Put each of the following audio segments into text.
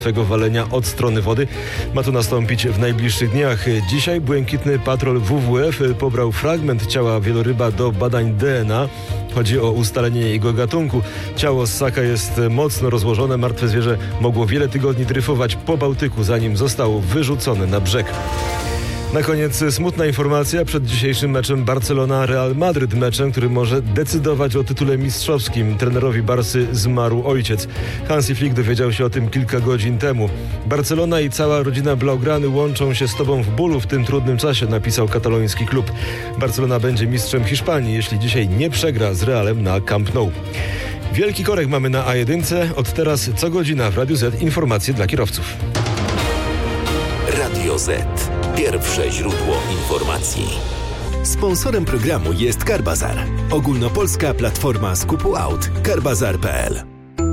walenia od strony wody. Ma to nastąpić w najbliższych dniach. Dzisiaj błękitny patrol WWF pobrał fragment ciała wieloryba do badań DNA. Chodzi o ustalenie jego gatunku. Ciało ssaka jest mocno rozłożone. Martwe zwierzę mogło wiele tygodni dryfować po Bałtyku, zanim zostało wyrzucone na brzeg. Na koniec smutna informacja przed dzisiejszym meczem Barcelona-Real Madryt. Meczem, który może decydować o tytule mistrzowskim. Trenerowi Barsy zmarł ojciec. Hansi Flick dowiedział się o tym kilka godzin temu. Barcelona i cała rodzina Blaugrany łączą się z tobą w bólu w tym trudnym czasie, napisał kataloński klub. Barcelona będzie mistrzem Hiszpanii, jeśli dzisiaj nie przegra z Realem na Camp Nou. Wielki korek mamy na A1. Od teraz co godzina w Radiu Z informacje dla kierowców. Radio Z. Pierwsze źródło informacji. Sponsorem programu jest Carbazar. Ogólnopolska platforma skupu aut. Carbazar.pl.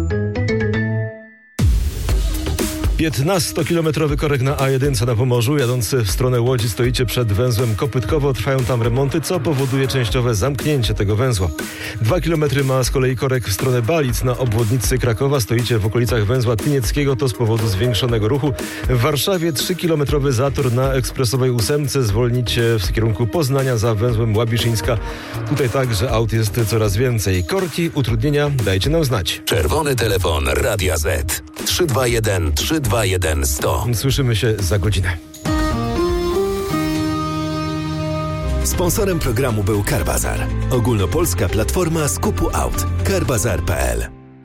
15-kilometrowy korek na A1 na Pomorzu. Jadąc w stronę Łodzi stoicie przed węzłem Kopytkowo. Trwają tam remonty, co powoduje częściowe zamknięcie tego węzła. 2 kilometry ma z kolei korek w stronę Balic. Na obwodnicy Krakowa stoicie w okolicach węzła Tynieckiego. To z powodu zwiększonego ruchu. W Warszawie 3-kilometrowy zator na ekspresowej 8. Zwolnicie w kierunku Poznania za węzłem Łabiszyńska. Tutaj także aut jest coraz więcej. Korki, utrudnienia dajcie nam znać. Czerwony telefon Radia Z. 321 321 100. Słyszymy się za godzinę. Sponsorem programu był Carbazar. Ogólnopolska platforma skupu aut. Carbazar.pl.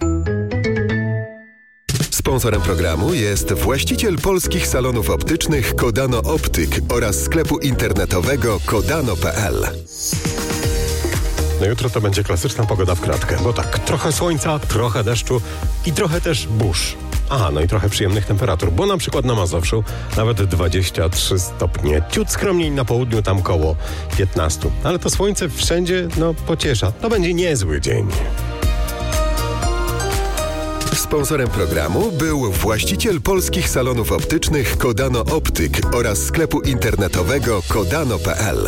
Sponsorem programu jest właściciel polskich salonów optycznych Kodano Optyk oraz sklepu internetowego kodano.pl. No jutro to będzie klasyczna pogoda w kratkę, bo tak, trochę słońca, trochę deszczu i trochę też burz. Aha, no i trochę przyjemnych temperatur, bo na przykład na Mazowszu nawet 23 stopnie. Ciut skromniej na południu, tam koło 15. Ale to słońce wszędzie, pociesza. To będzie niezły dzień. Sponsorem programu był właściciel polskich salonów optycznych Kodano Optyk oraz sklepu internetowego kodano.pl.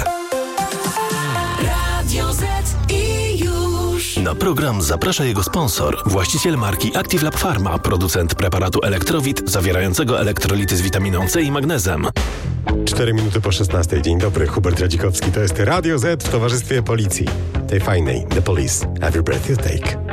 Na program zaprasza jego sponsor, właściciel marki Active Lab Pharma, producent preparatu Elektrowit zawierającego elektrolity z witaminą C i magnezem. 4 minuty po 16. Dzień dobry, Hubert Radzikowski. To jest Radio Z w towarzystwie policji. Tej fajnej, The Police. Every breath you take.